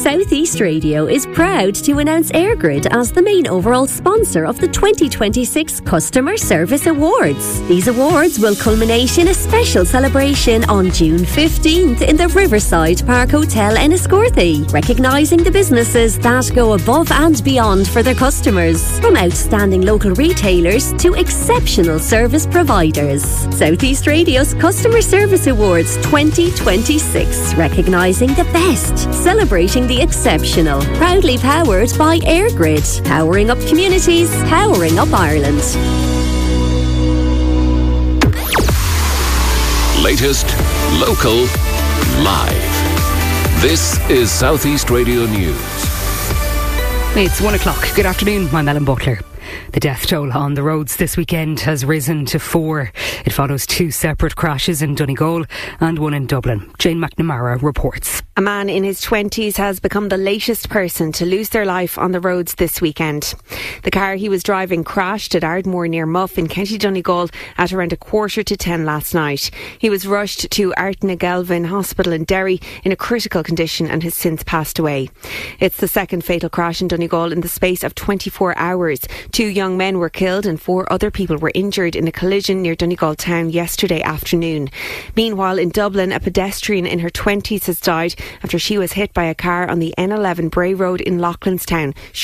South East Radio is proud to announce EirGrid as the main overall sponsor of the 2026 Customer Service Awards. These awards will culminate in a special celebration on June 15th in the Riverside Park Hotel Enniscorthy, recognising the businesses that go above and beyond for their customers, from outstanding local retailers to exceptional service providers. South East Radio's Customer Service Awards 2026, recognising the best, celebrating the exceptional. Proudly powered by EirGrid. Powering up communities, powering up Ireland. Latest, local, live. This is South East Radio News. It's 1 o'clock. Good afternoon, I'm Ellen Butler. The death toll on the roads this weekend has risen to 4. It follows 2 separate crashes in Donegal and 1 in Dublin. Jane McNamara reports. A man in his 20s has become the latest person to lose their life on the roads this weekend. The car he was driving crashed at Ardmore near Muff in County Donegal at around 9:15 last night. He was rushed to Artnagelvin Hospital in Derry in a critical condition and has since passed away. It's the second fatal crash in Donegal in the space of 24 hours. 2 young men were killed and 4 other people were injured in a collision near Donegal town yesterday afternoon. Meanwhile, in Dublin, a pedestrian in her 20s has died after she was hit by a car on the N11 Bray Road in Loughlinstown.